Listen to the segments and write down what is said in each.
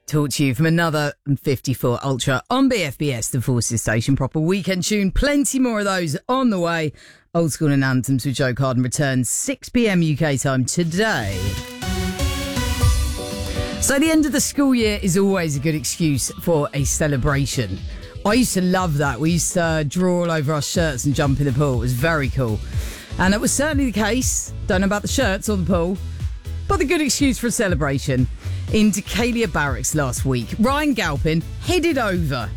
talk to you from another 54 Ultra on BFBS, the Forces Station. Proper weekend tune. Plenty more of those on the way. Old School and Anthems with Joe Carden returns 6 p.m. UK time today. So the end of the school year is always a good excuse for a celebration. I used to love that. We used to draw all over our shirts and jump in the pool. It was very cool. And it was certainly the case. Don't know about the shirts or the pool, but a good excuse for a celebration. In Decalia Barracks last week, Ryan Galpin headed over.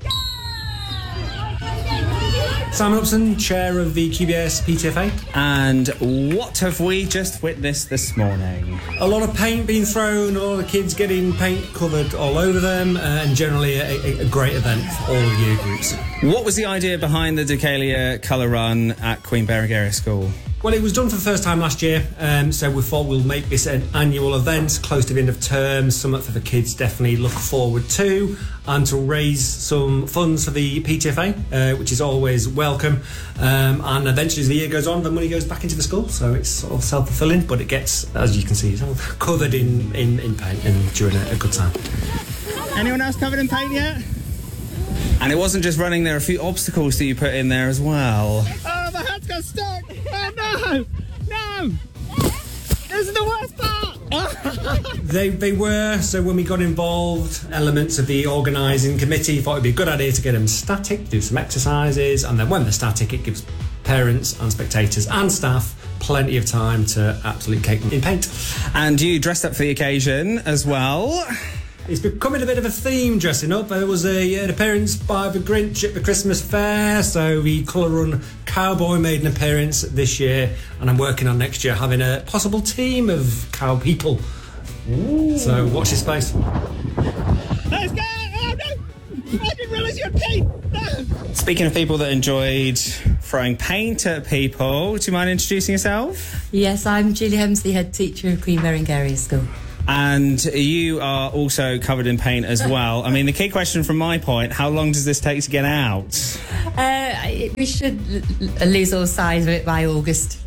Simon Upson, chair of the QBS PTFA. And what have we just witnessed this morning? A lot of paint being thrown, a lot of kids getting paint covered all over them, and generally a great event for all year groups. What was the idea behind the Decalia Colour Run at Queen Berengaria School? Well, it was done for the first time last year, so we thought we'll make this an annual event close to the end of term, something for the kids definitely look forward to, and to raise some funds for the PTFA, which is always welcome. And eventually, as the year goes on, the money goes back into the school, so it's sort of self-fulfilling, but it gets, as you can see, it's all covered in paint and during a good time. Anyone else covered in paint yet? And it wasn't just running, there are a few obstacles that you put in there as well. Oh, my hand's got stuck! Oh, no! No! This is the worst part! They were, so when we got involved, elements of the organising committee thought it'd be a good idea to get them static, do some exercises, and then when they're static, it gives parents and spectators and staff plenty of time to absolutely cake them in paint. And you dressed up for the occasion as well. It's becoming a bit of a theme, dressing up. There was an appearance by the Grinch at the Christmas fair, so the Colour Run Cowboy made an appearance this year, and I'm working on next year having a possible team of cow people. Ooh. So watch this space. Let's go! Oh no! I didn't realise you had paint! No! Speaking of people that enjoyed throwing paint at people, do you mind introducing yourself? Yes, I'm Julie Hemsley, head teacher of Queen Berengaria School. And you are also covered in paint as well. I mean, the key question from my point, how long does this take to get out? We should lose all sight of it by August.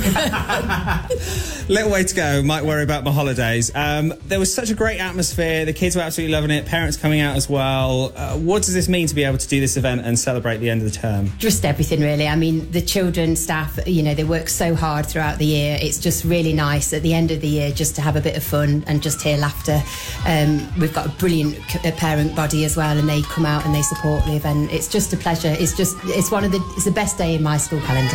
Little way to go. Might worry about my holidays. There was such a great atmosphere. The kids were absolutely loving it. Parents coming out as well. What does this mean to be able to do this event and celebrate the end of the term? Just everything, really. I mean, the children, staff, they work so hard throughout the year. It's just really nice at the end of the year just to have a bit of fun and just hear laughter. We've got a brilliant parent body as well, and they come out and they support the event. It's just a pleasure. It's the best day in my school calendar.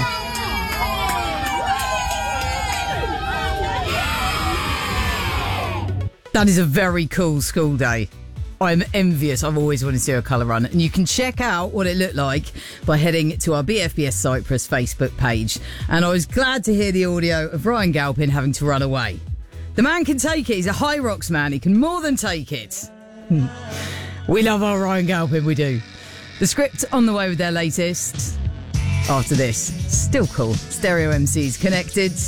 That is a very cool school day. I'm envious. I've always wanted to do a colour run. And you can check out what it looked like by heading to our BFBS Cyprus Facebook page. And I was glad to hear the audio of Ryan Galpin having to run away. The man can take it. He's a High Rocks man. He can more than take it. We love our Ryan Galpin, we do. The Script on the way with their latest. After this, still cool. Stereo MCs connected.